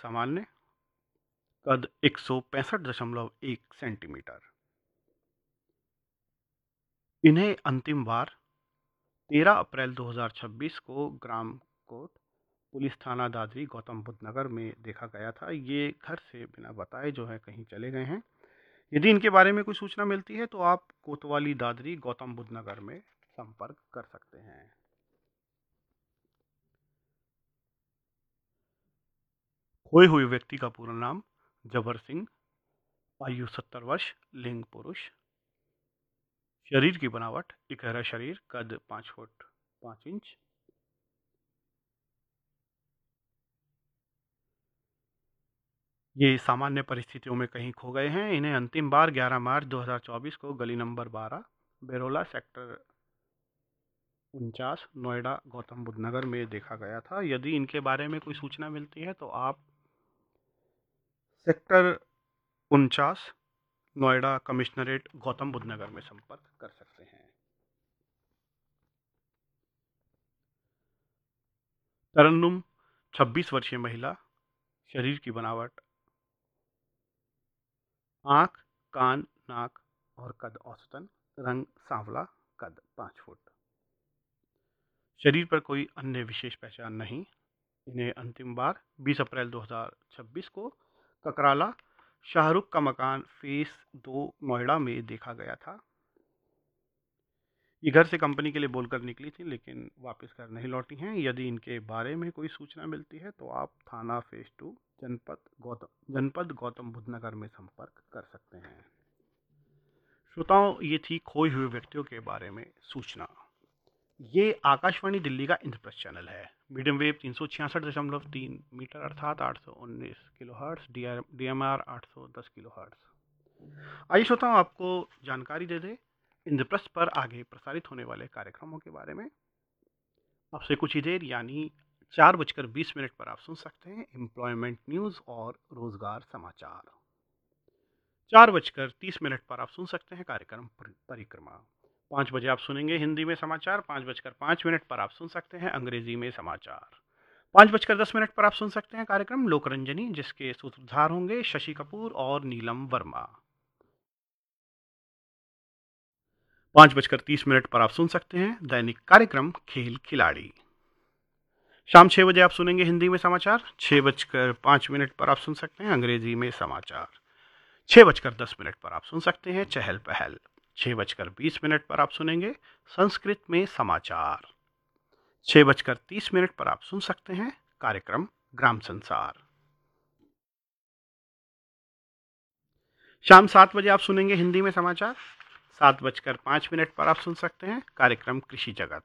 सामान्य, कद 165.1 सेंटीमीटर। इन्हें अंतिम बार 13 अप्रैल 2026 को ग्राम कोट पुलिस थाना दादरी गौतम बुद्ध नगर में देखा गया था। ये घर से बिना बताए जो है कहीं चले गए हैं। यदि इनके बारे में कोई सूचना मिलती है तो आप कोतवाली दादरी गौतम बुद्ध नगर में संपर्क कर सकते हैं। खोए हुए व्यक्ति का पूरा नाम जबर सिंह, आयु 70 वर्ष, लिंग पुरुष। शरीर की बनावट इकहरा शरीर, कद 5 फुट 5 इंच। ये सामान्य परिस्थितियों में कहीं खो गए हैं। इन्हें अंतिम बार 11 मार्च 2024 को गली नंबर 12 बेरोला सेक्टर 49 नोएडा गौतम बुद्ध नगर में देखा गया था। यदि इनके बारे में कोई सूचना मिलती है तो आप सेक्टर 49 नोएडा कमिश्नरेट गौतम बुद्ध नगर में संपर्क कर सकते हैं। तरन्नुम 26 वर्षीय महिला, शरीर की बनावट आंख, कान, नाक और कद औसतन, रंग सांवला, कद 5 फुट। शरीर पर कोई अन्य विशेष पहचान नहीं। इन्हें अंतिम बार 20 अप्रैल 2026 को ककराला शाहरुख का मकान फेस 2 नोएडा में देखा गया था। ये घर से कंपनी के लिए बोलकर निकली थी लेकिन वापस घर नहीं लौटी हैं। यदि इनके बारे में कोई सूचना मिलती है तो आप थाना फेस 2 जनपद गौतम बुद्ध नगर में संपर्क कर सकते हैं। श्रोताओं, ये थी खोए हुए व्यक्तियों के बारे में सूचना। ये आकाशवाणी दिल्ली का इंद्रप्रस्थ चैनल है। मीडियम वेव 366.3 मीटर अर्थात 819 किलोहर्ट्ज, DMR 810 किलोहर्ट्ज। आइए श्रोताओं, आपको जानकारी दे दे इंद्रप्रस्थ पर आगे प्रसारित होने वाले कार्यक्रमों के बारे में। आपसे कुछ ही देर यानी 4:20 पर आप सुन सकते हैं एम्प्लॉयमेंट न्यूज़ और रोजगार समाचार। 4:30 पर आप सुन सकते हैं कार्यक्रम परिक्रमा। 5 बजे आप सुनेंगे हिंदी में समाचार। 5:05 पर आप सुन सकते हैं अंग्रेजी में समाचार। 5:10 पर आप सुन सकते हैं कार्यक्रम लोकरंजनी, जिसके सूत्रधार होंगे शशि कपूर और नीलम वर्मा। 5:30 पर आप सुन सकते हैं दैनिक कार्यक्रम खेल खिलाड़ी। शाम 6 बजे आप सुनेंगे हिंदी में समाचार। 6:05 पर आप सुन सकते हैं अंग्रेजी में समाचार। 6:10 पर आप सुन सकते हैं चहल पहल। 6:20 पर आप सुनेंगे संस्कृत में समाचार। 6:30 पर आप सुन सकते हैं कार्यक्रम ग्राम संसार। शाम 7 बजे आप सुनेंगे हिंदी में समाचार। 7:05 पर आप सुन सकते हैं कार्यक्रम कृषि जगत।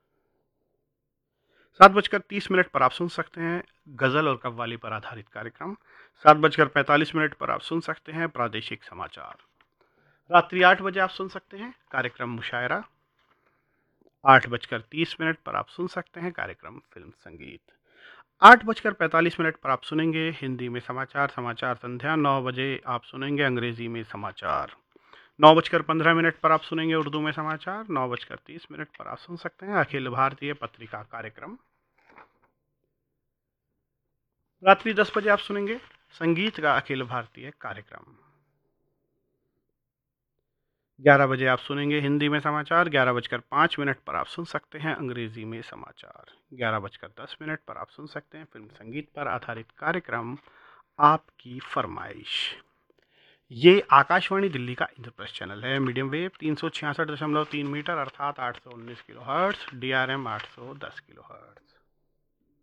7:30 पर आप सुन सकते हैं गजल और कव्वाली पर आधारित कार्यक्रम। 7:45 पर आप सुन सकते हैं प्रादेशिक समाचार। रात्रि 8 बजे आप सुन सकते हैं कार्यक्रम मुशायरा। 8:30 पर आप सुन सकते हैं कार्यक्रम फिल्म संगीत। 8:45 पर आप सुनेंगे हिंदी में समाचार, समाचार संध्या। 9 बजे आप सुनेंगे अंग्रेजी में समाचार। 9:15 पर आप सुनेंगे उर्दू में समाचार। 9:30 पर आप सुन सकते हैं अखिल भारतीय पत्रिका कार्यक्रम। रात्रि 10 बजे आप सुनेंगे संगीत का अखिल भारतीय कार्यक्रम। 11 बजे आप सुनेंगे हिंदी में समाचार। 11:05 पर आप सुन सकते हैं अंग्रेजी में समाचार। 11:10 पर आप सुन सकते हैं फिल्म संगीत पर आधारित कार्यक्रम आपकी फरमाइश। ये आकाशवाणी दिल्ली का इंद्रप्रस्थ चैनल है। मीडियम वेव 366.3 मीटर अर्थात 819 किलोहर्ट्ज, DRM 810 किलोहर्ट्ज।